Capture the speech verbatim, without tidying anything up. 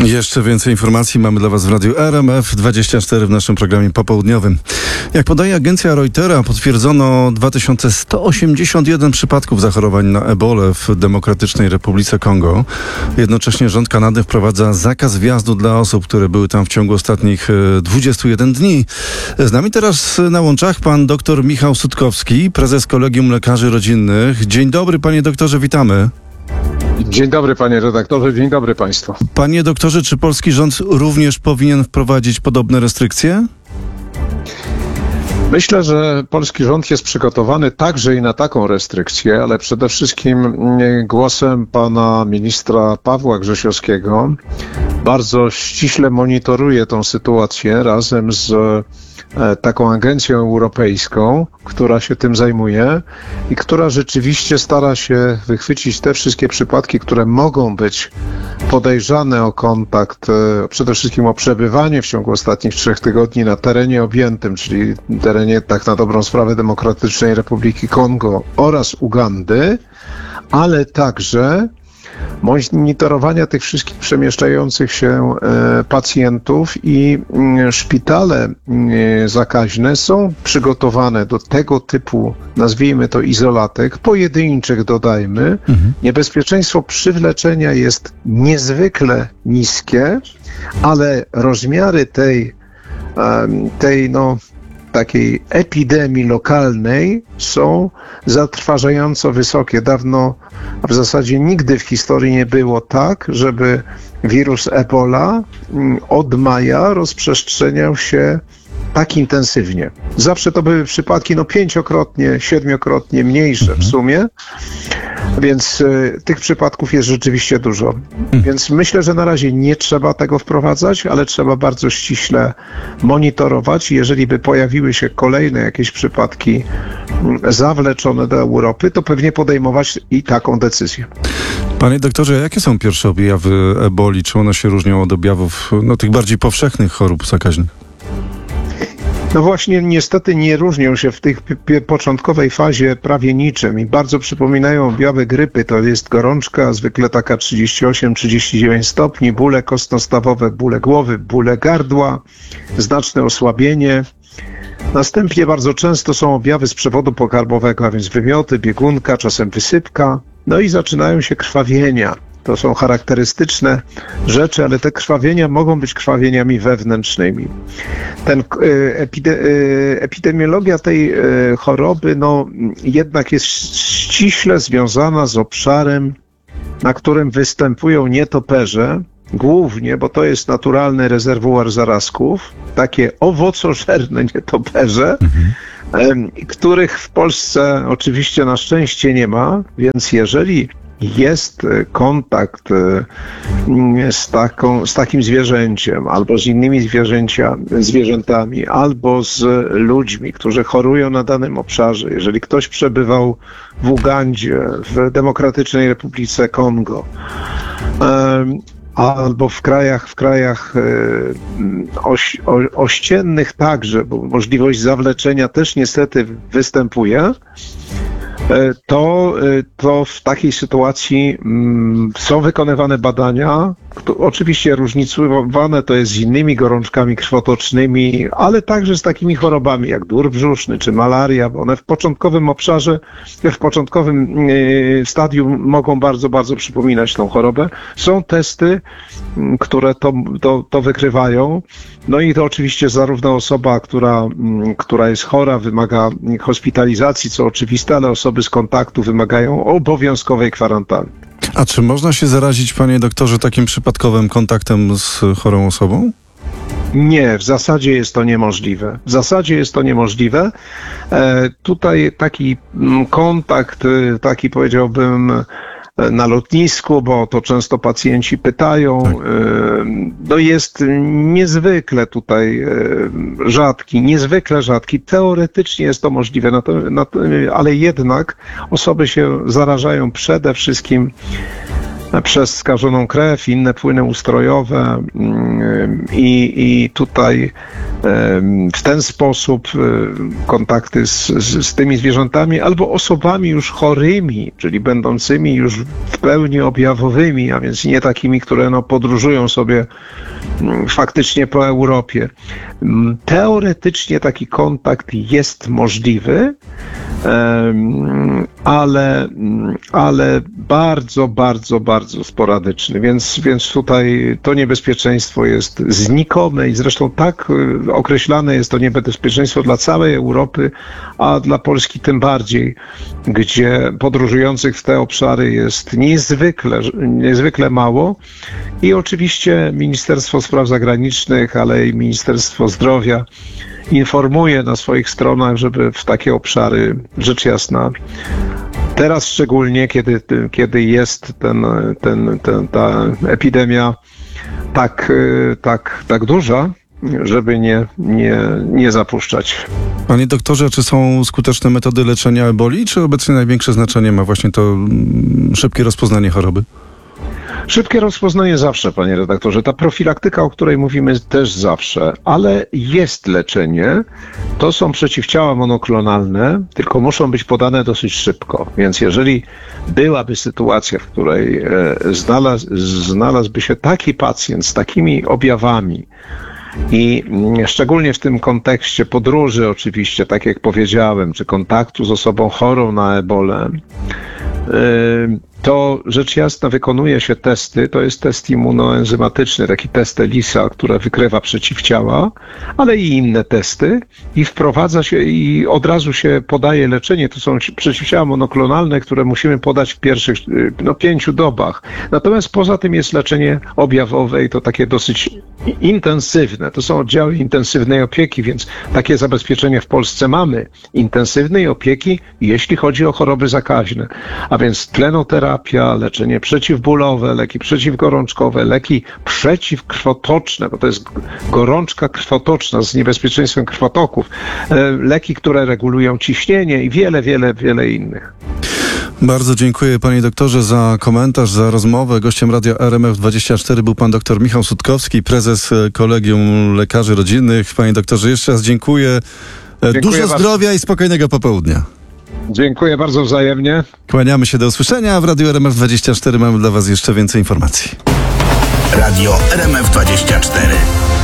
Jeszcze więcej informacji mamy dla Was w Radiu R M F dwadzieścia cztery w naszym programie popołudniowym. Jak podaje agencja Reutera, potwierdzono dwa tysiące sto osiemdziesiąt jeden przypadków zachorowań na ebolę w Demokratycznej Republice Kongo. Jednocześnie rząd Kanady wprowadza zakaz wjazdu dla osób, które były tam w ciągu ostatnich dwudziestu jeden dni. Z nami teraz na łączach pan dr Michał Sutkowski, prezes Kolegium Lekarzy Rodzinnych. Dzień dobry, panie doktorze, witamy. Dzień dobry, panie redaktorze, dzień dobry państwu. Panie doktorze, czy polski rząd również powinien wprowadzić podobne restrykcje? Myślę, że polski rząd jest przygotowany także i na taką restrykcję, ale przede wszystkim głosem pana ministra Pawła Grzesiowskiego bardzo ściśle monitoruje tą sytuację razem z taką agencją europejską, która się tym zajmuje i która rzeczywiście stara się wychwycić te wszystkie przypadki, które mogą być podejrzane o kontakt, przede wszystkim o przebywanie w ciągu ostatnich trzech tygodni na terenie objętym, czyli terenie tak na dobrą sprawę Demokratycznej Republiki Kongo oraz Ugandy, ale także monitorowania tych wszystkich przemieszczających się e, pacjentów i e, szpitale e, zakaźne są przygotowane do tego typu, nazwijmy to izolatek, pojedynczych dodajmy. Mhm. Niebezpieczeństwo przywleczenia jest niezwykle niskie, ale rozmiary tej, e, tej no, takiej epidemii lokalnej są zatrważająco wysokie. Dawno, a w zasadzie nigdy w historii nie było tak, żeby wirus Ebola od maja rozprzestrzeniał się tak intensywnie. Zawsze to były przypadki no pięciokrotnie, siedmiokrotnie mniejsze w sumie, więc y, tych przypadków jest rzeczywiście dużo. Więc myślę, że na razie nie trzeba tego wprowadzać, ale trzeba bardzo ściśle monitorować. Jeżeli by pojawiły się kolejne jakieś przypadki y, zawleczone do Europy, to pewnie podejmować i taką decyzję. Panie doktorze, jakie są pierwsze objawy eboli? Czy one się różnią od objawów no, tych bardziej powszechnych chorób zakaźnych? No właśnie, niestety nie różnią się w tej początkowej fazie prawie niczym i bardzo przypominają objawy grypy. To jest gorączka, zwykle taka trzydzieści osiem trzydzieści dziewięć stopni, bóle kostnostawowe, bóle głowy, bóle gardła, znaczne osłabienie. Następnie bardzo często są objawy z przewodu pokarmowego, a więc wymioty, biegunka, czasem wysypka. No i zaczynają się krwawienia. To są charakterystyczne rzeczy, ale te krwawienia mogą być krwawieniami wewnętrznymi. Ten, epide, epidemiologia tej choroby no, jednak jest ściśle związana z obszarem, na którym występują nietoperze, głównie, bo to jest naturalny rezerwuar zarazków, takie owocożerne nietoperze, mhm. których w Polsce oczywiście na szczęście nie ma, więc jeżeli jest kontakt z, taką, z takim zwierzęciem, albo z innymi zwierzęcia, zwierzętami, albo z ludźmi, którzy chorują na danym obszarze. Jeżeli ktoś przebywał w Ugandzie, w Demokratycznej Republice Kongo, um, albo w krajach, w krajach oś, o, ościennych także, bo możliwość zawleczenia też niestety występuje, to, to w takiej sytuacji mm, są wykonywane badania, to oczywiście różnicowane to jest z innymi gorączkami krwotocznymi, ale także z takimi chorobami jak dór brzuszny czy malaria, bo one w początkowym obszarze, w początkowym yy, stadium mogą bardzo, bardzo przypominać tą chorobę. Są testy, yy, które to, to, to wykrywają. No i to oczywiście zarówno osoba, która, yy, która jest chora, wymaga hospitalizacji, co oczywiste, ale osoby z kontaktu wymagają obowiązkowej kwarantanny. A czy można się zarazić, panie doktorze, takim przypadkowym kontaktem z chorą osobą? Nie, w zasadzie jest to niemożliwe. W zasadzie jest to niemożliwe. E, tutaj taki kontakt, taki powiedziałbym na lotnisku, bo to często pacjenci pytają, tak. no jest niezwykle tutaj rzadki, niezwykle rzadki. Teoretycznie jest to możliwe, no to, no to, ale jednak osoby się zarażają przede wszystkim przez skażoną krew, inne płyny ustrojowe i, i tutaj w ten sposób kontakty z, z, z tymi zwierzętami albo osobami już chorymi, czyli będącymi już w pełni objawowymi, a więc nie takimi, które no, podróżują sobie faktycznie po Europie. Teoretycznie taki kontakt jest możliwy, ale, ale bardzo, bardzo, bardzo sporadyczny, więc, więc tutaj to niebezpieczeństwo jest znikome i zresztą tak określane jest to niebezpieczeństwo dla całej Europy, a dla Polski tym bardziej, gdzie podróżujących w te obszary jest niezwykle, niezwykle mało i oczywiście Ministerstwo Spraw Zagranicznych, ale i Ministerstwo Zdrowia informuje na swoich stronach, żeby w takie obszary, rzecz jasna, teraz szczególnie, kiedy, kiedy jest ten, ten, ten, ta epidemia tak, tak, tak duża, żeby nie, nie, nie zapuszczać. Panie doktorze, czy są skuteczne metody leczenia eboli, czy obecnie największe znaczenie ma właśnie to szybkie rozpoznanie choroby? Szybkie rozpoznanie zawsze, panie redaktorze. Ta profilaktyka, o której mówimy, też zawsze, ale jest leczenie. To są przeciwciała monoklonalne, tylko muszą być podane dosyć szybko. Więc jeżeli byłaby sytuacja, w której znalazł, znalazłby się taki pacjent z takimi objawami, i szczególnie w tym kontekście podróży oczywiście, tak jak powiedziałem, czy kontaktu z osobą chorą na ebolę, to rzecz jasna wykonuje się testy, to jest test immunoenzymatyczny, taki test ELISA, który wykrywa przeciwciała, ale i inne testy i wprowadza się i od razu się podaje leczenie. To są przeciwciała monoklonalne, które musimy podać w pierwszych no, pięciu dobach. Natomiast poza tym jest leczenie objawowe i to takie dosyć intensywne. To są oddziały intensywnej opieki, więc takie zabezpieczenie w Polsce mamy. Intensywnej opieki, jeśli chodzi o choroby zakaźne. A więc tlenoterapia, leczenie przeciwbólowe, leki przeciwgorączkowe, leki przeciwkrwotoczne, bo to jest gorączka krwotoczna z niebezpieczeństwem krwotoków, leki, które regulują ciśnienie i wiele, wiele, wiele innych. Bardzo dziękuję panie doktorze za komentarz, za rozmowę. Gościem Radia R M F dwadzieścia cztery był pan doktor Michał Sutkowski, prezes Kolegium Lekarzy Rodzinnych. Panie doktorze, jeszcze raz dziękuję. dziękuję Dużo bardzo. Zdrowia i spokojnego popołudnia. Dziękuję bardzo wzajemnie. Kłaniamy się, do usłyszenia. W Radiu R M F dwadzieścia cztery mamy dla was jeszcze więcej informacji. Radio R M F dwadzieścia cztery.